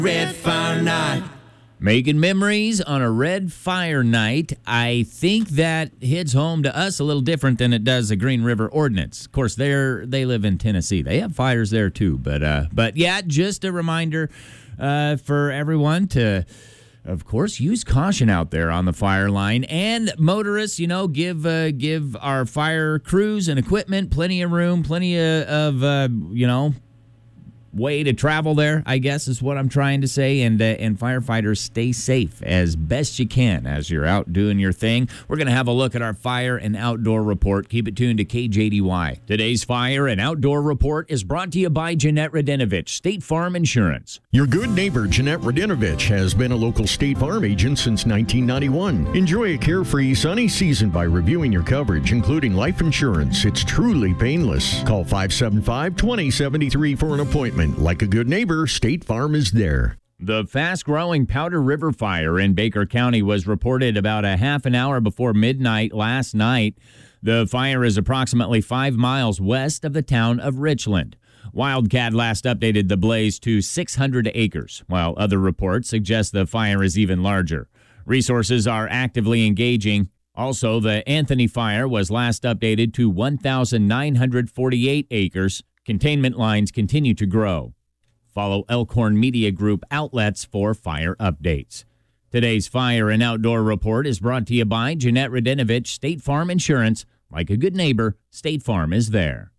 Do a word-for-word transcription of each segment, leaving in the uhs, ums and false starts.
Red Fire Night. Making memories on a red fire night. I think that hits home to us a little different than it does the Green River Ordinance. Of course, they're, they live in Tennessee. They have fires there too. But, uh, but yeah, just a reminder uh, for everyone to, of course, use caution out there on the fire line. And motorists, you know, give uh, give our fire crews and equipment plenty of room, plenty of, of uh, you know, way to travel there, I guess is what I'm trying to say. And uh, and firefighters, stay safe as best you can as you're out doing your thing. We're going to have a look at our fire and outdoor report. Keep it tuned to K J D Y. Today's fire and outdoor report is brought to you by Jeanette Radinovich, State Farm Insurance. Your good neighbor, Jeanette Radinovich, has been a local State Farm agent since nineteen ninety-one. Enjoy a carefree, sunny season by reviewing your coverage, including life insurance. It's truly painless. Call five seven five, two zero seven three for an appointment. Like a good neighbor, State Farm is there. The fast-growing Powder River Fire in Baker County was reported about a half an hour before midnight last night. The fire is approximately five miles west of the town of Richland. Wildcat last updated the blaze to six hundred acres, while other reports suggest the fire is even larger. Resources are actively engaging. Also, the Anthony Fire was last updated to one thousand nine hundred forty-eight acres. Containment lines continue to grow. Follow Elkhorn Media Group outlets for fire updates. Today's fire and outdoor report is brought to you by Jeanette Radinovich, State Farm Insurance. Like a good neighbor, State Farm is there.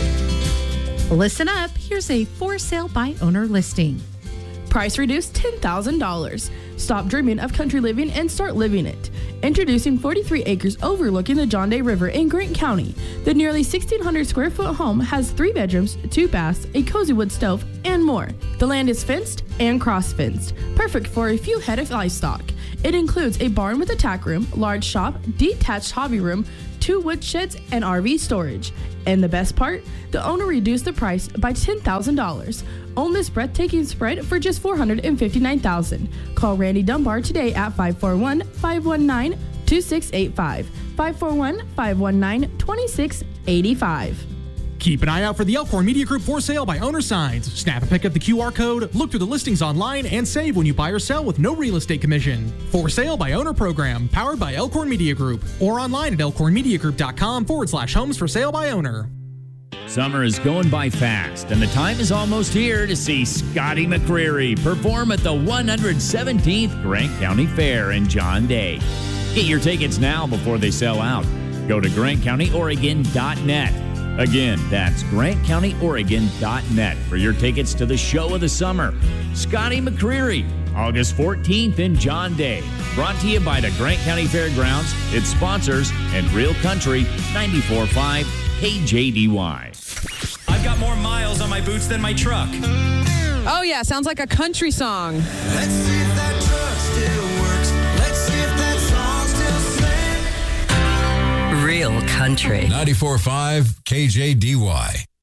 Listen up. Here's a for sale by owner listing. Price reduced ten thousand dollars. Stop dreaming of country living and start living it. Introducing forty-three acres overlooking the John Day River in Grant County. The nearly sixteen hundred square foot home has three bedrooms, two baths, a cozy wood stove, and more. The land is fenced and cross-fenced, perfect for a few head of livestock. It includes a barn with a tack room, large shop, detached hobby room, two wood sheds, and R V storage. And the best part? The owner reduced the price by ten thousand dollars. Own this breathtaking spread for just four hundred fifty-nine thousand dollars. Call Randy Dunbar today at five four one, five one nine, two six eight five, five four one, five one nine, two six eight five. Keep an eye out for the Elkhorn Media Group for sale by owner signs. Snap and pick up the Q R code, look through the listings online, and save when you buy or sell with no real estate commission. For sale by owner program, powered by Elkhorn Media Group, or online at elkhornmediagroup.com forward slash homes for sale by owner. Summer is going by fast, and the time is almost here to see Scotty McCreery perform at the one hundred seventeenth Grant County Fair in John Day. Get your tickets now before they sell out. Go to grant county oregon dot net. Again, that's grant county oregon dot net for your tickets to the show of the summer. Scotty McCreery, August fourteenth in John Day. Brought to you by the Grant County Fairgrounds, its sponsors, and Real Country ninety-four point five K J D Y. I've got more miles on my boots than my truck. Oh, yeah. Sounds like a country song. Let's see if that truck still works. Let's see if that song still sings. Real Country. ninety-four point five K J D Y.